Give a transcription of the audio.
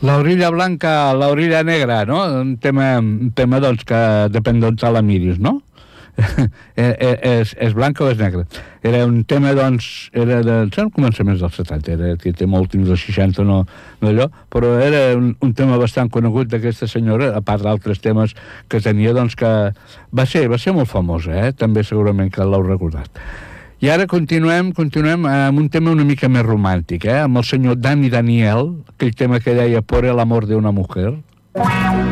L'orilla blanca, l'orilla negra, no? Un tema doncs, que depèn d'on te la miris, no? és blanca o és negra? Era un tema, doncs, era de començaments dels 70, era que té molt últims dels 60, no allò, però era un tema bastant conegut d'aquesta senyora, a part d'altres temes que tenia, doncs, que va ser molt famosa, també segurament que l'heu recordat. I ara continuem amb un tema una mica més romàntic, amb el senyor Dani Daniel, aquell tema que deia Por el amor de una mujer.